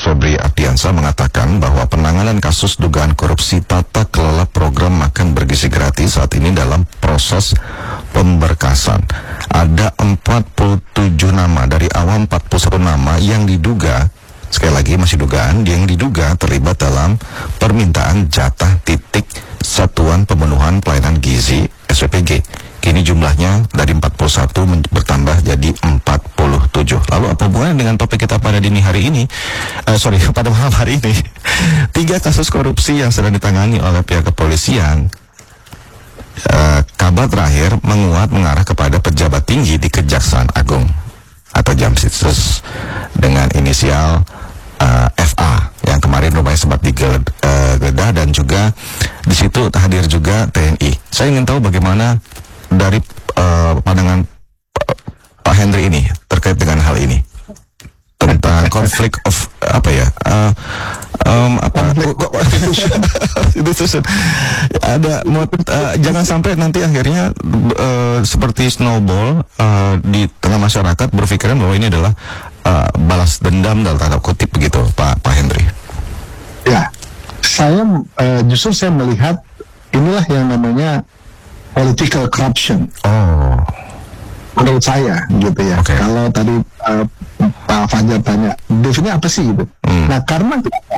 Sobri Ardiansyah mengatakan bahwa penanganan kasus dugaan korupsi tata kelola program makan bergizi gratis saat ini dalam proses pemberkasan. Ada 47 nama dari awal 41 nama yang diduga, sekali lagi masih dugaan, yang diduga terlibat dalam permintaan jatah titik Satuan Pemenuhan Pelayanan Gizi SPPG. Kini jumlahnya dari 41 bertambah jadi 47. Lalu apa hubungannya dengan topik kita pada dini hari ini? Pada malam hari ini. 3 kasus korupsi yang sedang ditangani oleh pihak kepolisian. Kabar terakhir mengarah kepada pejabat tinggi di Kejaksaan Agung atau Jamsitsus dengan inisial FA yang kemarin rumahnya sempat digeledah, dan juga di situ hadir juga TNI. Saya ingin tahu bagaimana dari pandangan Pak Henry ini terkait dengan hal ini, tentang konflik of jangan sampai nanti akhirnya seperti snowball di tengah masyarakat berpikiran bahwa ini adalah balas dendam dalam tanda kutip begitu, Pak Henry. Ya, justru saya melihat inilah yang namanya political corruption. Menurut saya gitu ya. Okay. Kalau tadi Pak Fajar tanya definisinya apa sih gitu. Nah, karena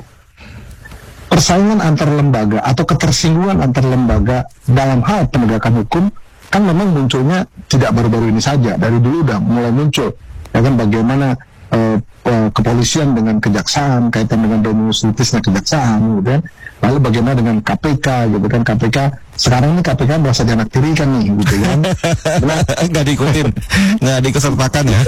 persaingan antar lembaga atau ketersinggungan antar lembaga dalam hal penegakan hukum kan memang munculnya tidak baru-baru ini saja, dari dulu udah mulai muncul. Ya kan, bagaimana kepolisian dengan kejaksaan, kaitan dengan dominus litisnya kejaksaan gitu kan. Lalu bagaimana dengan KPK gitu kan, KPK sekarang ini KPK merasa dianaktirikan nih gitu kan. Nggak diikutin, nggak dikesertakan ya.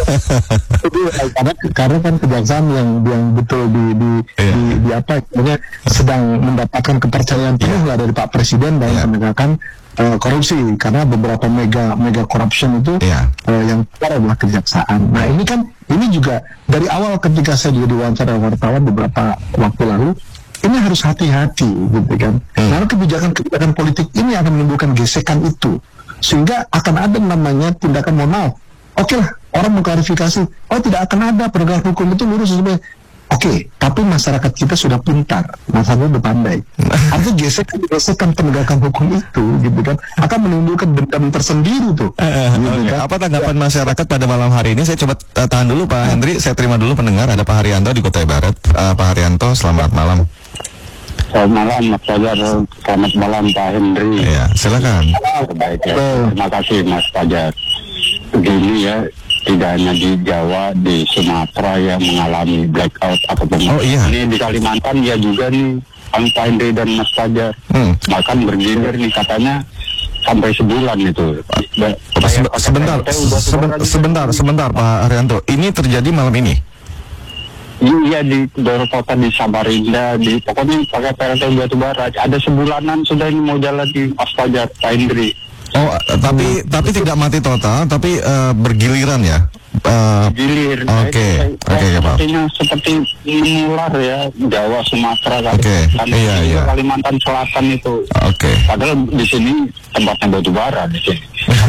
karena kan kejaksaan yang betul di apa namanya sedang mendapatkan kepercayaan penuh lah dari Pak Presiden dalam penegakan korupsi, karena beberapa mega corruption itu yang besar adalah kejaksaan. Nah ini juga dari awal ketika saya juga diwawancara wartawan beberapa waktu lalu, ini harus hati-hati gitu kan. Karena kebijakan politik ini akan menimbulkan gesekan itu, sehingga akan ada namanya tindakan mohon maaf. Oke lah, orang mengklarifikasi, tidak akan ada penegakan hukum itu lurus sebenarnya. Oke, tapi masyarakat kita sudah pintar, masyarakat sudah pandai. Artinya gesekan penegakan hukum itu, gitu kan, akan menimbulkan dendam tersendiri tuh. Gitu kan? Apa tanggapan masyarakat pada malam hari ini? Saya coba tahan dulu Pak Henry, saya terima dulu pendengar. Ada Pak Haryanto di Kutai Barat. Pak Haryanto, selamat malam. Selamat malam Mas Fajar, selamat malam Pak Henry. Ya, silakan. Baik ya. Terima kasih Mas Fajar. Begini ya, tidak hanya di Jawa, di Sumatera yang mengalami blackout ataupun ini di Kalimantan ya juga nih, Pak Henry dan Mas Fajar. Bahkan bergilir nih katanya sampai sebulan itu. Sebentar Pak Haryanto, ini terjadi malam ini? Iya, di beberapa kota di Samarinda, pokoknya pakai PLT Batubara. Ada sebulanan sudah ini mau jalan di Mas Fajar, Pak Henry. Tapi tidak mati total, tapi bergiliran ya? Gilir. Oke, Pak. Artinya seperti menular ya, Jawa, Sumatera, Kalimantan Selatan itu. Padahal di sini tempatnya Batubara di sini.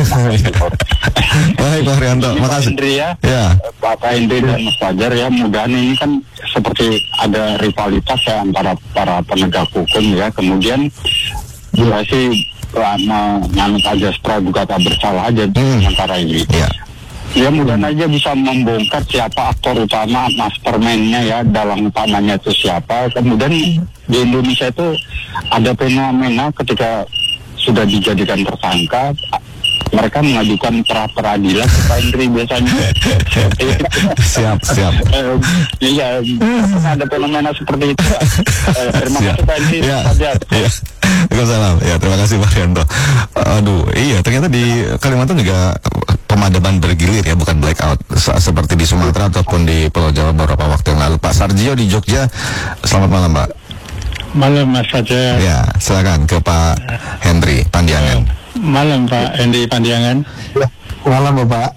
Baik Pak Haryanto, makasih. Pak Henry dan Mas Fajar ya, mudah ini kan seperti ada rivalitas ya antara para penegak hukum ya. Kemudian durasi menganut aja praduga tak bersalah aja sementara ini. Ya mudah aja bisa membongkar siapa aktor utama, mastermind-nya ya, dalang utamanya itu siapa. Kemudian di Indonesia itu ada fenomena ketika sudah dijadikan tersangka, mereka mengajukan pra-peradilan ke Pak Henry biasanya. Siap. Iya, ada fenomena seperti itu. Terima kasih Pak Henry. Waalaikumsalam. Ya, terima kasih Pak Haryanto. Ternyata di Kalimantan juga pemadaman bergilir ya, bukan blackout seperti di Sumatera ataupun di Pulau Jawa beberapa waktu yang lalu. Pak Sarjio di Jogja, selamat malam Pak. Malam Mas Fajar. Ya, silakan ke Pak Henry Pandiangan. Malam Pak Henry Pandiangan. Malam Bapak.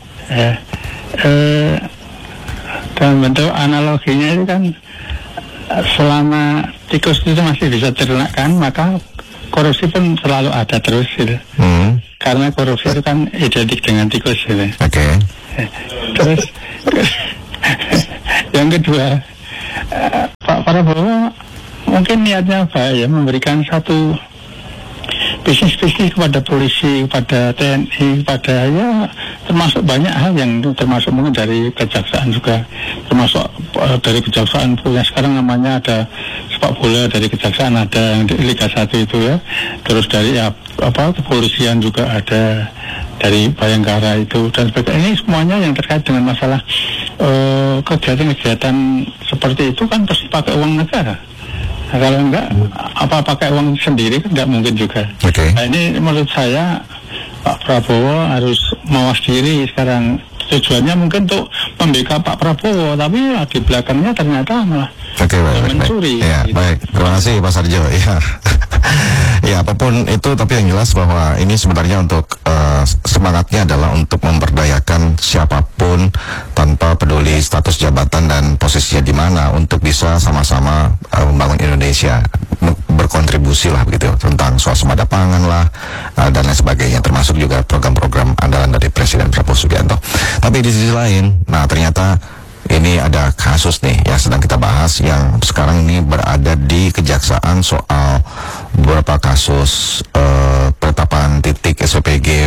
Dalam bentuk analoginya itu kan, selama tikus itu masih bisa ternakkan, maka korupsi pun selalu ada terus gitu. Karena korupsi itu kan identik dengan tikus gitu. Terus yang kedua, Prabowo mungkin niatnya baik ya, memberikan satu bisnis-bisnis kepada polisi, kepada TNI, kepada ya termasuk banyak hal yang termasuk mungkin dari kejaksaan juga, termasuk dari kejaksaan punya sekarang namanya ada sepak bola dari kejaksaan, ada yang di Liga 1 itu ya, terus dari kepolisian juga ada, dari Bayangkara itu dan sebagainya. Ini semuanya yang terkait dengan masalah kegiatan-kegiatan seperti itu kan pasti pakai uang negara. Nah, kalau enggak, pakai uang sendiri kan enggak mungkin juga. Okay. Nah, ini menurut saya Pak Prabowo harus mawas diri sekarang. Tujuannya mungkin untuk membela Pak Prabowo, tapi di belakangnya ternyata malah mencuri. Ya, gitu. Baik, terima kasih Pak Sarjo. Ya. Ya, apapun itu, tapi yang jelas bahwa ini sebenarnya untuk semangatnya adalah untuk memberdayakan siapapun tanpa peduli status jabatan dan posisinya di mana, untuk bisa sama-sama membangun Indonesia, berkontribusi lah begitu tentang swasembada pangan lah dan lain sebagainya, termasuk juga program-program andalan dari Presiden Prabowo Subianto. Tapi di sisi lain, nah ternyata ini ada kasus nih yang sedang kita bahas yang sekarang ini berada di kejaksaan soal beberapa kasus penetapan titik SPG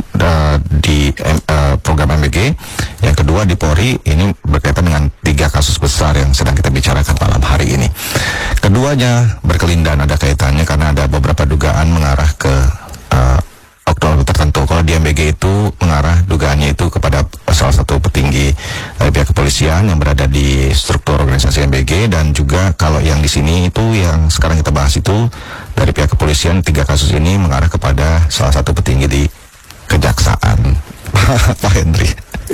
di program MBG. Yang kedua di Polri, ini berkaitan dengan 3 kasus besar yang sedang kita bicarakan malam hari ini. Keduanya berkelindan, ada kaitannya karena ada beberapa dugaan mengarah ke oknum tertentu. Kalau di MBG itu mengarah dugaannya itu kepada salah satu petinggi dari pihak kepolisian yang berada di struktur organisasi MBG, dan juga kalau yang di sini itu yang sekarang kita bahas itu dari pihak kepolisian, 3 kasus ini mengarah kepada salah satu petinggi di kejaksaan. Pak Henry.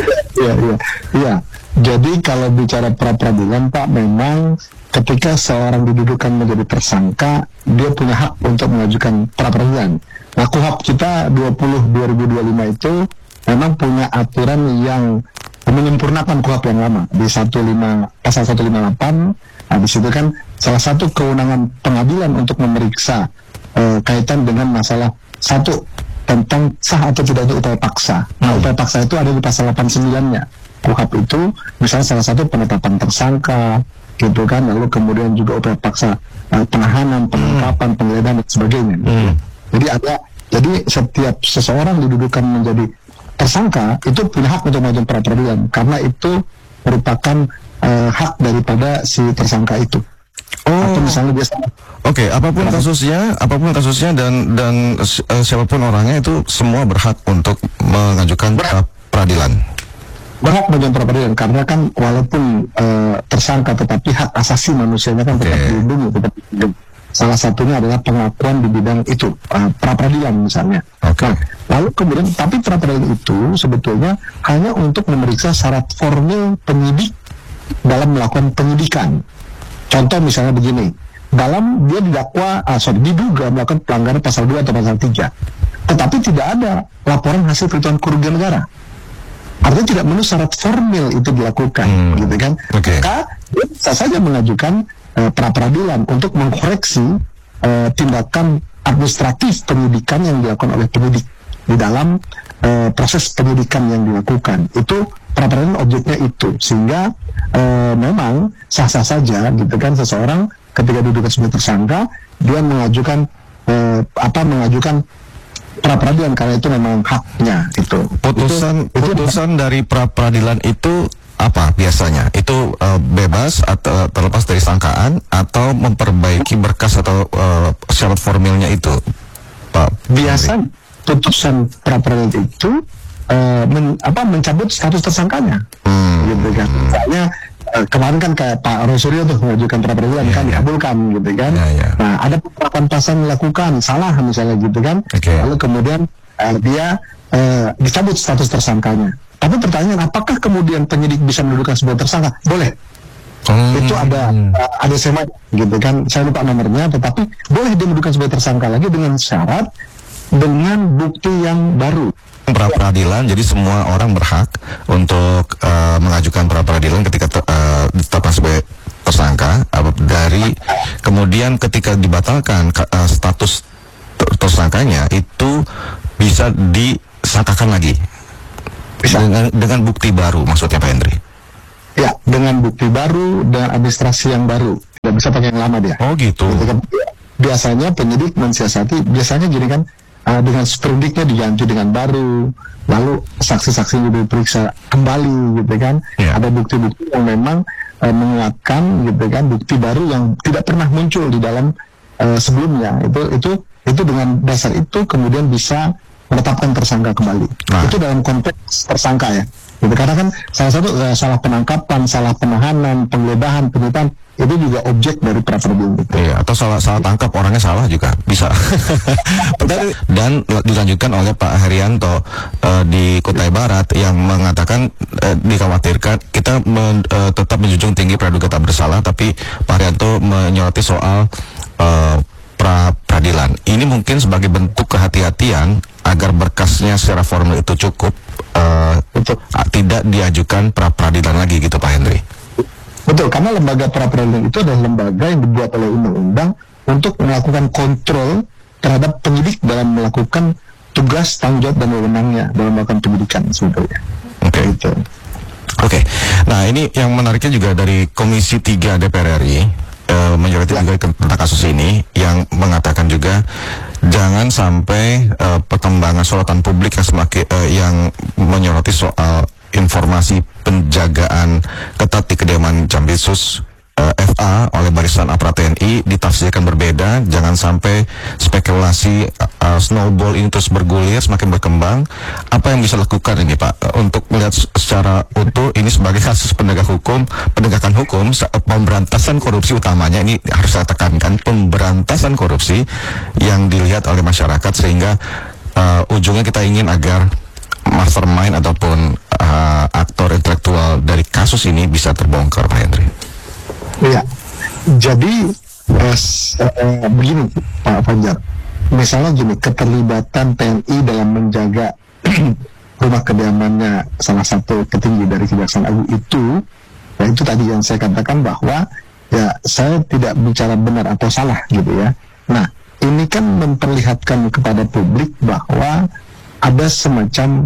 Iya. Jadi kalau bicara pra-peradilan Pak, memang ketika seorang didudukan menjadi tersangka, dia punya hak untuk mengajukan pra-peradilan. Nah, KUHP kita 20/2025 itu memang punya aturan yang menyempurnakan KUHP yang lama di pasal 158. Nah, di situ kan salah satu kewenangan pengadilan untuk memeriksa kaitan dengan masalah satu tentang sah atau tidak itu upaya paksa. Nah, upaya paksa itu ada di pasal 89-nya. KUHP itu misalnya salah satu penetapan tersangka gitu kan, lalu kemudian juga upaya paksa penahanan, penangkapan, penggeledahan dan sebagainya. Jadi setiap seseorang didudukan menjadi tersangka itu punya hak untuk mengajukan pra-peradilan karena itu merupakan hak daripada si tersangka itu. Atau misalnya biasa. Oke, apapun kasusnya dan siapapun orangnya itu semua berhak untuk mengajukan pra-peradilan. Berhak mengajukan pra-peradilan karena kan walaupun tersangka tetapi hak asasi manusianya kan tetap dilindungi, tetap hidup. Salah satunya adalah pengakuan di bidang itu, pra-peradilan misalnya. Okay. Lalu kemudian, tapi pra-peradilan itu sebetulnya hanya untuk memeriksa syarat formil penyidik dalam melakukan penyidikan. Contoh misalnya begini, dalam dia diduga melakukan pelanggaran pasal 2 atau pasal 3, tetapi tidak ada laporan hasil perhitungan kerugian negara. Artinya tidak memenuhi syarat formil itu dilakukan, gitu kan? Maka dia bisa saja mengajukan pra-peradilan untuk mengkoreksi tindakan administratif penyidikan yang dilakukan oleh penyidik di dalam proses penyidikan yang dilakukan. Itu pra-peradilan objeknya itu, sehingga memang sah-sah saja gitu kan seseorang ketika diduga sebagai tersangka dia mengajukan pra-peradilan karena itu memang haknya itu. Putusan dari pra-peradilan itu apa biasanya? Itu bebas atau terlepas dari sangkaan atau memperbaiki berkas atau syarat formilnya itu, Pak? Biasa putusan pra-peradilan itu mencabut status tersangkanya, gitu kan? Misalnya kemarin kan kayak Pak Rosuryo tuh mengajukan pra-peradilan kan dikabulkan, gitu kan? Nah, ada penerapan pasal melakukan salah misalnya, gitu kan? Lalu kemudian dia dicabut status tersangkanya. Tapi pertanyaan, apakah kemudian penyidik bisa mendudukan sebagai tersangka? Boleh. Itu ada SMA gitu kan, saya lupa nomornya, tetapi boleh dia mendudukan sebagai tersangka lagi dengan syarat dengan bukti yang baru. Pra-peradilan, jadi semua orang berhak untuk mengajukan pra-peradilan ketika ditetapkan sebagai tersangka, dari kemudian ketika dibatalkan status tersangkanya itu bisa disangkakan lagi. Dengan bukti baru maksudnya Pak Hendri? Ya, dengan bukti baru dan administrasi yang baru tidak bisa pakai yang lama dia. Oh gitu. Biasanya penyidik mensiasati, biasanya gini kan, dengan sprindiknya diganti dengan baru, lalu saksi-saksi diperiksa kembali gitu kan. Ada bukti-bukti yang memang menguatkan gitu kan, bukti baru yang tidak pernah muncul di dalam sebelumnya. Itu dengan dasar itu kemudian bisa menetapkan tersangka kembali. Itu dalam konteks tersangka ya. Gitu. Karena kan salah satu salah penangkapan, salah penahanan, penggeledahan, penyitaan itu juga objek dari pra peradilan itu. Iya, atau salah tangkap orangnya salah juga bisa. Dan dilanjutkan oleh Pak Herianto di Kutai Barat yang mengatakan dikhawatirkan kita tetap menjunjung tinggi praduga tak bersalah, tapi Pak Herianto menyoroti soal pra peradilan. Ini mungkin sebagai bentuk kehati-hatian agar berkasnya secara formal itu cukup, tidak diajukan pra peradilan lagi gitu Pak Henry. Betul, karena lembaga pra peradilan itu adalah lembaga yang dibuat oleh undang-undang untuk melakukan kontrol terhadap penyidik dalam melakukan tugas, tanggung jawab dan wewenangnya dalam melakukan penyidikan sebetulnya. Oke. Gitu. Oke. Nah, ini yang menariknya juga dari Komisi 3 DPR RI menyoroti juga tentang kasus ini, yang mengatakan juga jangan sampai perkembangan sorotan publik yang semakin yang menyoroti soal informasi penjagaan ketat di kediaman Jampitsus FA oleh Barisan Aparat TNI ditafsirkan berbeda. Jangan sampai spekulasi snowball ini terus bergulir, semakin berkembang. Apa yang bisa lakukan ini Pak untuk melihat secara utuh ini sebagai kasus penegakan hukum, pemberantasan korupsi utamanya, ini harus saya tekankan, pemberantasan korupsi yang dilihat oleh masyarakat, sehingga ujungnya kita ingin agar mastermind ataupun aktor intelektual dari kasus ini bisa terbongkar, Pak Henry. Iya, jadi begini Pak Fajar, misalnya gini, keterlibatan TNI dalam menjaga rumah kediamannya salah satu petinggi dari Kejaksaan Agung itu, ya itu tadi yang saya katakan bahwa ya saya tidak bicara benar atau salah gitu ya. Nah, ini kan memperlihatkan kepada publik bahwa ada semacam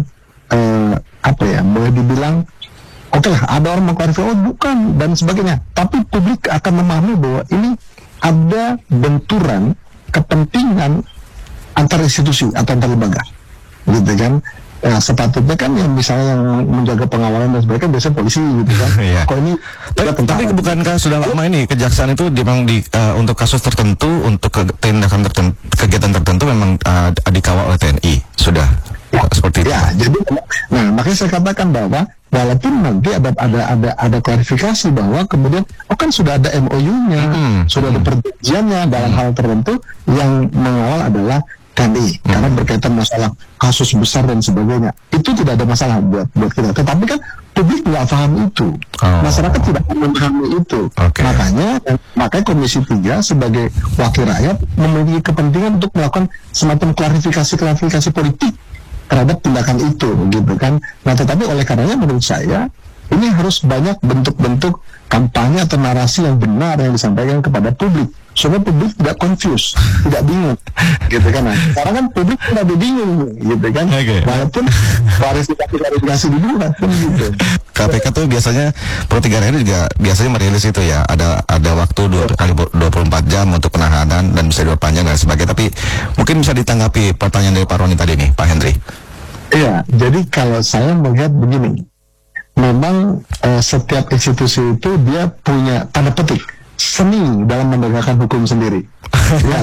boleh dibilang oke lah, ada orang mengklarifikasi, oh bukan dan sebagainya, tapi publik akan memahami bahwa ini ada benturan kepentingan antar institusi atau antar lembaga, gitu kan. Nah, sepatutnya kan yang misalnya yang menjaga pengawalan dan sebagainya biasanya polisi gitu kan. Kok ini tapi bukankah sudah lama ini Kejaksaan itu memang untuk kasus tertentu, untuk tindakan tertentu, kegiatan tertentu memang dikawal oleh TNI sudah seperti itu. Ya, jadi makanya saya katakan bahwa walaupun nanti ada klarifikasi bahwa kemudian kan sudah ada MOU-nya, sudah ada perjanjiannya dalam hal tertentu, yang mengawal adalah TNI karena berkaitan masalah kasus besar dan sebagainya. Itu tidak ada masalah buat kita. Tetapi kan publik nggak paham itu, masyarakat tidak memahami itu. Makanya Komisi 3 sebagai wakil rakyat memiliki kepentingan untuk melakukan semacam klarifikasi politik terhadap tindakan itu, gitu kan. Nah, tetapi oleh karenanya menurut saya ini harus banyak bentuk-bentuk kampanye atau narasi yang benar yang disampaikan kepada publik, supaya publik tidak confused, tidak bingung, gitu kan. Nah, sekarang kan publik tidak bingung, gitu kan. Walaupun klarifikasi dulu kan, gitu. KPK tuh biasanya per 3 hari juga biasanya merilis itu ya, ada waktu 24 jam untuk penahanan dan bisa diperpanjang dan sebagainya. Tapi mungkin bisa ditanggapi pertanyaan dari Pak Roni tadi nih, Pak Henry. Iya, jadi kalau saya melihat begini, memang setiap institusi itu dia punya tanda petik seni dalam menegakkan hukum sendiri. Ya,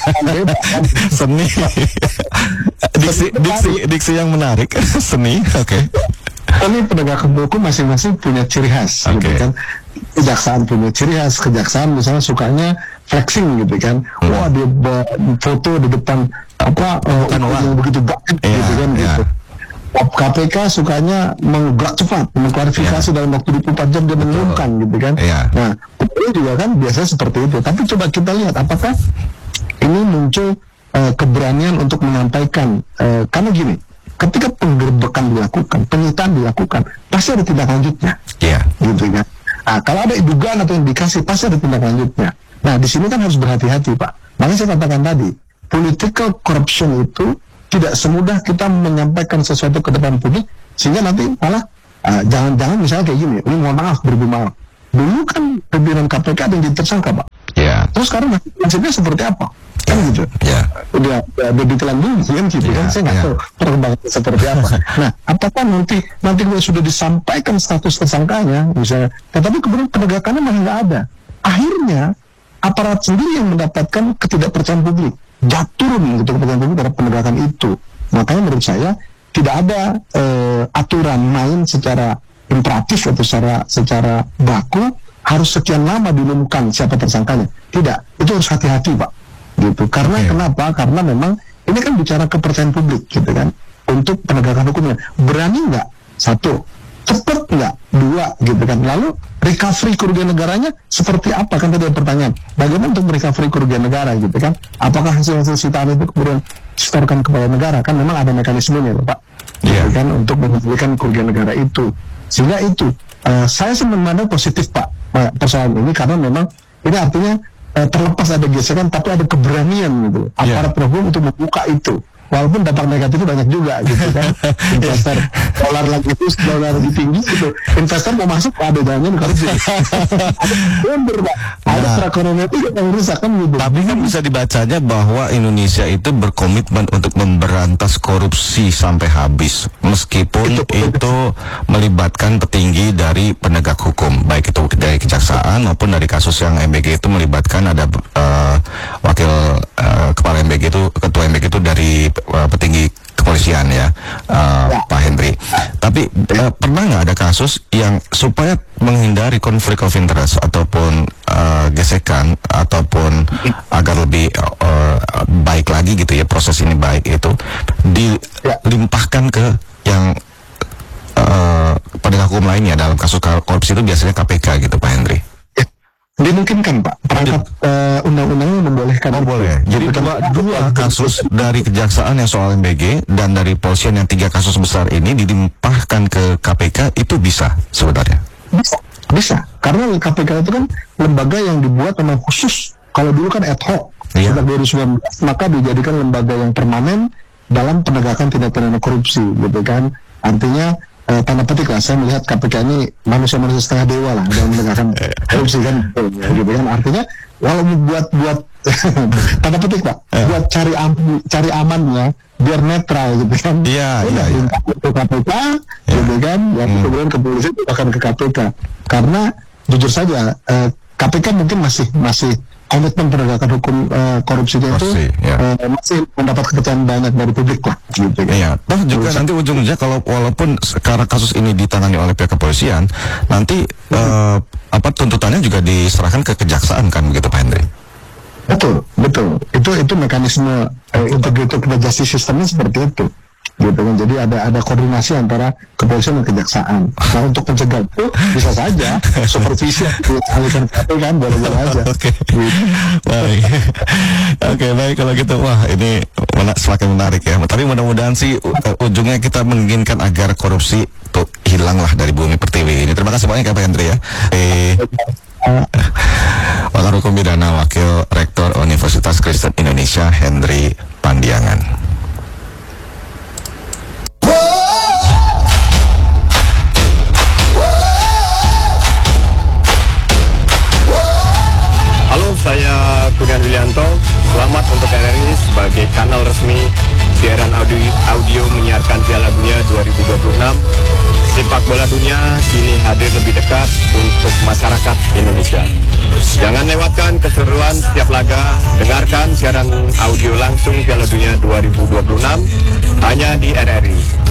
seni, diksi yang menarik, seni, oke. Ini penegakan hukum masing-masing punya ciri khas, gitu kan. Kejaksaan punya ciri khas, kejaksaan misalnya sukanya flexing gitu kan. Wah, dia foto di depan yang begitu banyak, gitu kan. Gitu. KPK sukanya menggerak cepat, mengklarifikasi dalam waktu 24 jam dia mengumumkan, gitu kan. Nah, ini juga kan biasanya seperti itu. Tapi coba kita lihat apakah ini muncul keberanian untuk menyampaikan, karena gini, ketika penggerbekan dilakukan, penyitaan dilakukan, pasti ada tindak lanjutnya, gitu kan. Nah, kalau ada dugaan atau indikasi, pasti ada tindak lanjutnya. Nah, di sini kan harus berhati-hati, Pak. Makanya saya katakan tadi, political corruption itu tidak semudah kita menyampaikan sesuatu ke depan publik, sehingga nanti malah jangan-jangan misalnya kayak gini, ini mohon maaf, beribu maaf, Dulu kan pimpinan KPK ada yang jadi tersangka, Pak. Ya. Terus sekarang nasibnya seperti apa? Kan gitu. Ya. Udah detail dulu kan gitu kan, saya nggak tahu perkembangannya seperti apa. Nah, apakah nanti kalau sudah disampaikan status tersangkanya, misalnya, tetapi kemudian penegakannya malah nggak ada. Akhirnya aparat sendiri yang mendapatkan ketidakpercayaan publik, turun gitu kepercayaan publik terhadap penegakan itu. Makanya menurut saya tidak ada aturan main secara imperatif atau secara baku harus sekian lama diumumkan siapa tersangkanya. Tidak, itu harus hati-hati, Pak. Gitu. Karena kenapa? Karena memang ini kan bicara kepercayaan publik, gitu kan. Untuk penegakan hukumnya, berani nggak? Satu, cepat nggak? Dua, gitu kan. Lalu recovery kerugian negaranya seperti apa? Kan tadi ada pertanyaan. Bagaimana untuk recovery kerugian negara, gitu kan? Apakah hasil-hasil sitaan itu kemudian disetorkan kepada negara? Kan memang ada mekanismenya, Pak. Gitu kan, untuk mengembalikan kerugian negara itu. Sehingga itu, saya sih memandang positif, Pak, persoalan ini, karena memang ini artinya terlepas ada gesekan, tapi ada keberanian gitu aparat hukum untuk membuka itu. Walaupun dampak negatifnya banyak juga gitu kan. Investor dolar lagi tinggi gitu. Investor mau masuk ada jalannya korupsi. Bener, Pak. Ada perekonomian itu yang rusak kan gitu. Tapi kan bisa dibacanya bahwa Indonesia itu berkomitmen untuk memberantas korupsi sampai habis, meskipun itu melibatkan petinggi dari penegak hukum, baik itu dari kejaksaan maupun dari kasus yang MBG itu melibatkan ada wakil kepala MBG itu, ketua MBG itu dari petinggi kepolisian ya, Pak Henry. Tapi pernah nggak ada kasus yang supaya menghindari konflik of interest ataupun gesekan ataupun agar lebih baik lagi gitu ya, proses ini baik itu dilimpahkan ke yang penegak hukum lainnya dalam kasus korupsi itu biasanya KPK gitu, Pak Henry? Dimungkinkan, Pak. Perangkat undang-undangnya membolehkan. Oh, boleh. Jadi dua kasus dari kejaksaan yang soal MBG dan dari polisian yang 3 kasus besar ini dilimpahkan ke KPK, itu bisa sebenarnya? Bisa. Karena KPK itu kan lembaga yang dibuat memang khusus. Kalau dulu kan ad hoc. Sejak 2019 maka dijadikan lembaga yang permanen dalam penegakan tindak pidana korupsi, gitu kan. Artinya tanda petik lah, saya melihat KPK ini manusia-manusia setengah dewa lah dalam menegakkan korupsi kan, gitu kan. Artinya walau buat tanda petik, Pak, buat cari amannya biar netral gitu kan. Iya. Ke KPK, gitu kan. Yang kemudian kepolisian akan ke KPK. Karena jujur saja KPK mungkin masih komitmen penegakan hukum korupsinya itu masih mendapat kepercayaan banyak dari publik lah, gitu kan. Iya. Toh juga nanti ujung-ujungnya kalau walaupun sekarang kasus ini ditangani oleh pihak kepolisian, nanti tuntutannya juga diserahkan ke kejaksaan kan, begitu, Pak Henry? Betul. Itu mekanisme integrated justice systemnya seperti itu. Gitu kan. Jadi ada koordinasi antara kepolisian dan kejaksaan. Nah, untuk mencegah itu bisa saja supervisi dialihkan ke KPK kan, boleh-boleh aja. Oke, baik kalau gitu. Wah, ini semakin menarik ya. Tapi mudah-mudahan sih ujungnya kita menginginkan agar korupsi tuh hilanglah dari bumi pertiwi ini. Terima kasih banyak ya, Pak Henry ya. Pakar Hukum Pidana, Wakil Rektor Universitas Kristen Indonesia, Henry Pandiangan. Halo, saya Kurnian Wilianto. Selamat untuk RRI sebagai kanal resmi siaran audio menyiarkan Piala Dunia 2026. Sepak bola dunia kini hadir lebih dekat untuk masyarakat Indonesia. Jangan lewatkan keseruan setiap laga. Dengarkan siaran audio langsung Piala Dunia 2026 hanya di RRI.